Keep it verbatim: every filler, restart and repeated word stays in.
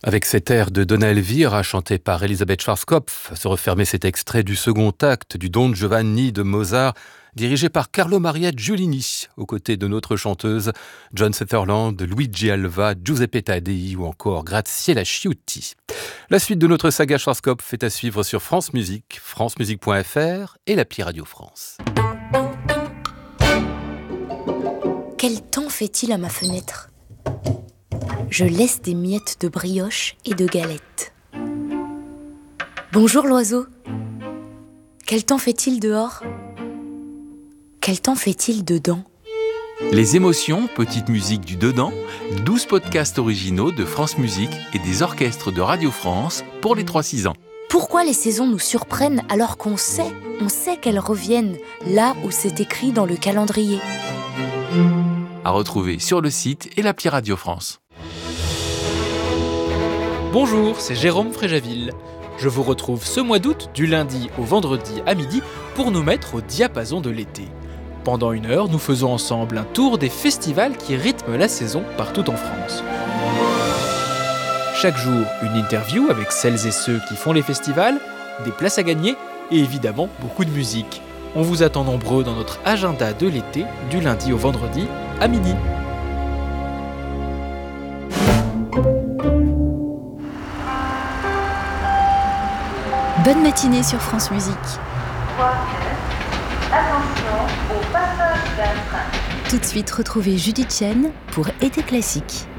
Avec cet air de Donna Elvira, chanté par Elisabeth Schwarzkopf, se refermait cet extrait du second acte du Don Giovanni de Mozart, dirigé par Carlo Maria Giulini, aux côtés de notre chanteuse John Sutherland, Luigi Alva, Giuseppe Taddei ou encore Graziella Chiutti. La suite de notre saga Schwarzkopf est à suivre sur France Musique, francemusique point f r et l'appli Radio France. Quel temps fait-il à ma fenêtre ? Je laisse des miettes de brioche et de galettes. Bonjour l'oiseau. Quel temps fait-il dehors ? Quel temps fait-il dedans ? Les émotions, petite musique du dedans, douze podcasts originaux de France Musique et des orchestres de Radio France pour les trois six ans. Pourquoi les saisons nous surprennent alors qu'on sait, on sait qu'elles reviennent là où c'est écrit dans le calendrier ? À retrouver sur le site et l'appli Radio France. Bonjour, c'est Jérôme Fréjaville. Je vous retrouve ce mois d'août, du lundi au vendredi à midi, pour nous mettre au diapason de l'été. Pendant une heure, nous faisons ensemble un tour des festivals qui rythment la saison partout en France. Chaque jour, une interview avec celles et ceux qui font les festivals, des places à gagner et évidemment beaucoup de musique. On vous attend nombreux dans notre agenda de l'été, du lundi au vendredi à midi. Bonne matinée sur France Musique. Attention au passage d'un train. Tout de suite, retrouvez Judith Chen pour Été classique.